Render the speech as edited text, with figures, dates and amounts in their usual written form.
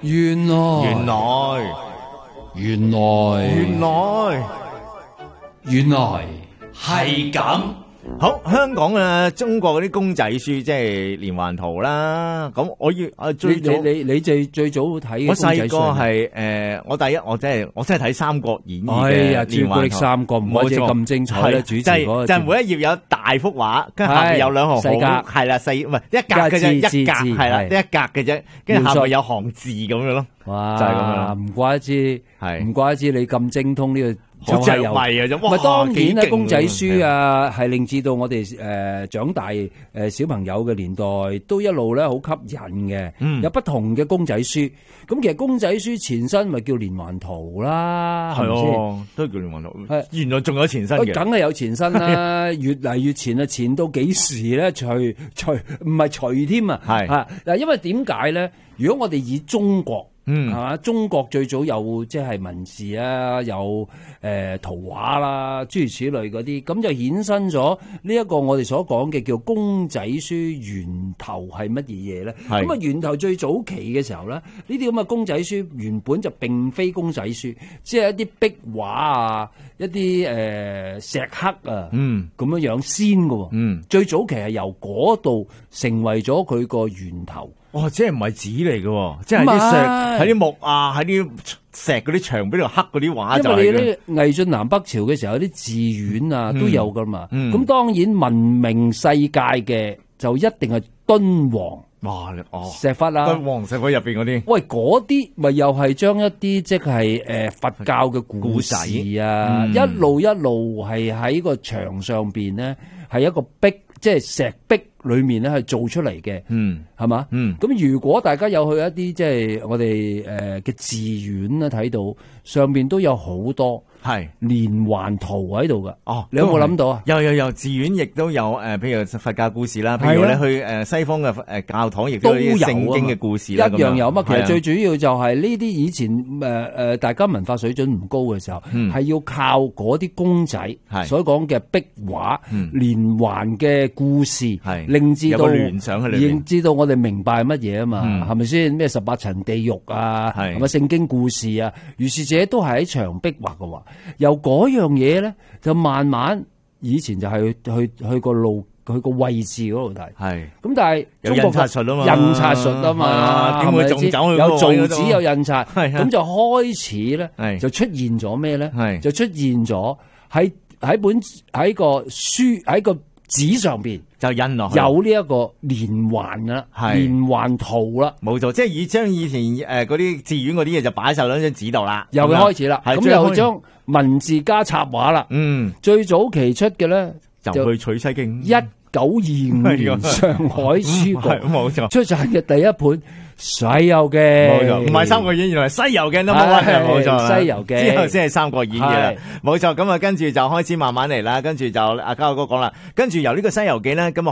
原來係咁。 好，香港嘅中國嗰啲公仔書，即係連環圖啦。咁我要最早你最早睇嘅我公仔書細個係我真係睇《三國演義》 哎呀， 嘅連朱古力環圖。 三國唔可以咁精彩咧，主持嗰個就係每一頁有大幅畫，跟住下面有兩行四格係啦，唔係一格嘅啫，一格係啦，一格嘅啫，跟住下面有行字咁樣咯。 哇， 就係咁樣啦唔怪之， 係唔怪之你咁精通呢個。 好着迷啊！啫， 咪當然咧， 幾勁啊公仔書啊，係令至到我哋長大小朋友嘅年代都一路咧好吸引嘅。有不同嘅公仔書，咁其實公仔書前身咪叫連環圖啦，係咪先？ 都叫連環圖。 係原來仲有前身嘅， 梗係有前身啦，越嚟越前啊，前到幾時咧？除唔係除添啊？ 係嗱，因為點解咧？如果我哋以中國係嘛？中國最早有即係文字啊，有圖畫啦，諸如此類嗰啲，咁就衍生咗呢一個我哋所講嘅叫公仔書源頭係乜嘢嘢咧？咁啊，源頭最早期嘅時候咧，呢啲咁嘅公仔書原本就並非公仔書，即係一啲壁畫啊，一啲石刻啊，咁樣樣先嘅。最早期係由嗰度成為咗佢個源頭。 哇！即係唔係紙嚟嘅，即係啲石喺啲木啊，喺啲石嗰啲牆邊度刻嗰啲畫就係。 因為你啲魏晉南北朝嘅時候，啲寺院啊都有噶嘛。咁當然聞名世界嘅就一定係敦煌。 哇！ 石窟啦， 敦煌石窟入邊嗰啲。 喂，嗰啲咪又係將一啲即係佛教嘅故事啊，一路係喺個牆上邊咧，係一個壁，即係石壁裏面咧係做出嚟嘅，係嘛？咁如果大家有去一啲即係我哋嘅寺院咧，睇到上邊都有好多係連環圖喺度噶。哦，你有冇諗到啊？ 有寺院亦都有譬如佛教故事啦，譬如你去西方嘅教堂亦都有聖經嘅故事啦， 一樣有乜？其實最主要就係呢啲以前大家文化水準唔高嘅時候，係要靠嗰啲公仔所講嘅壁畫連環嘅故事。令至到聯想喺裏面， 令至到我哋明白乜嘢啊嘛，係咪先？咩18層地獄啊，係咪聖經故事啊？如是者都係喺牆壁畫嘅話，由嗰樣嘢咧，就慢慢以前就係去個路，去個位置嗰度睇。係咁，但係有印刷術啊嘛， 印刷術啊嘛， 點會仲走去有造紙有印刷，咁就開始咧，就出現咗咩咧？就出現咗喺個書喺個紙上邊就印落去，有呢一個連環啦，連環圖啦， 冇錯，即係將以前嗰啲寺院嗰啲嘢就擺晒喺張紙度啦， 又開始啦，咁又將文字加插畫啦，最早期出嘅咧就去取西經 ，1925年上海書局冇錯出產嘅第一本《西遊記》， 冇錯，唔係《三國演義》，原來《西遊記》都冇啦，冇錯， 《西遊記》 之後先係《三國演義》啦，冇錯，咁啊跟住就開始慢慢嚟啦，跟住就阿嘉哥講啦，跟住由呢個《西遊記》咧，咁啊。